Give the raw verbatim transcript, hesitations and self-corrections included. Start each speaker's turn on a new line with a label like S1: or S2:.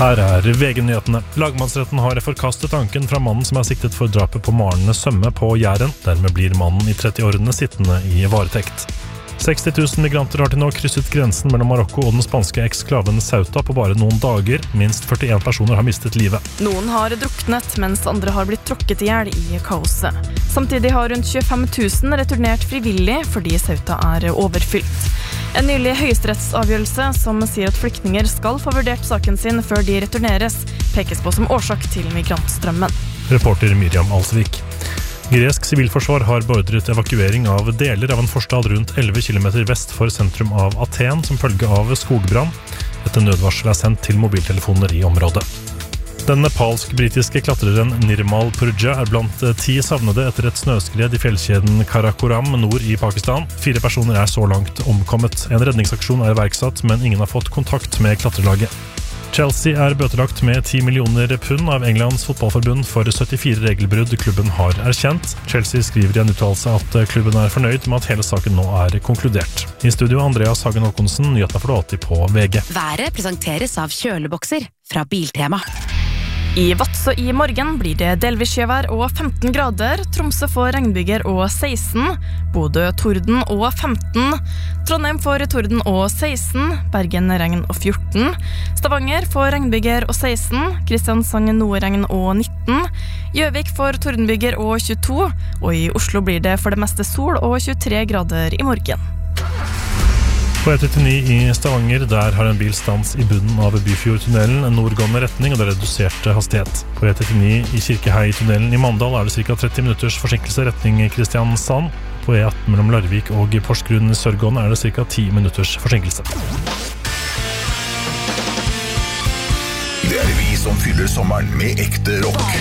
S1: Her er V G-nyhetene. Lagmannsretten har forkastet anken fra mannen som er siktet for drapet på Maren Sømme på Jæren. Dermed blir mannen i trettiårene sittende i varetekt. seksti tusen migranter har til nå krysset grensen mellom Marokko og den spanske eksklaven Ceuta på bare noen dager. Minst førtien personer har mistet livet.
S2: Noen har druknet, mens andre har blitt tråkket ihjel i kaoset. Samtidig har rundt tjuefem tusen returnert frivillig fordi Ceuta er overfylt. En nylig høyesterettsavgjørelse som sier at flyktninger skal få vurdert saken sin før de returneres, pekes på som årsak til migrantstrømmen.
S1: Reporter Miriam Alsvik. Gresk sivilforsvar har beordret evakuering av deler av en forstad rundt elleve kilometer vest for sentrum av Aten som følge av skogbrann. Et nødvarsel er sendt til mobiltelefoner i området. Den nepalsk-britiske klatreren Nirmal Purja er blant ti savnede etter et snøskred i fjellkjeden Karakoram nord i Pakistan. Fire personer er så langt omkommet. En redningsaksjon er iverksatt, men ingen har fått kontakt med klatrelaget. Chelsea er bøtelagt med ti millioner pund av Englands fotballforbund for syttifire regelbrudd klubben har erkjent. Chelsea skriver i en uttalelse at klubben er fornøyd med at hele saken nå er konkludert. I studio Andreas Hagen Håkonsen, nyhetene får du alltid på V G.
S3: Været presenteres av kjølebokser fra Biltema.
S2: I Vadsø i morgen blir det delvis sjøvær og femten grader, Tromsø får regnbyger og seksten, Bodø torden og femten, Trondheim får torden og seksten, Bergen regn og fjorten, Stavanger får regnbyger og seksten, Kristiansand nordregn og nitten, Gjøvik får tordenbyger og tjueto, og i Oslo blir det for det meste sol og tjuetre grader i morgen.
S1: På E trettini i Stavanger, der har en bil stans i bunnen av Byfjordtunnelen, en nordgående retning, og det er redusert hastighet. På E trettini i Kirkehei-tunnelen i Mandal er det ca. tretti minutters forsinkelse retning Kristiansand. På E atten mellom Larvik og Porsgrunn sørgående er det ca. ti minutters forsinkelse.
S4: Det er vi som fyller sommeren med ekte rock.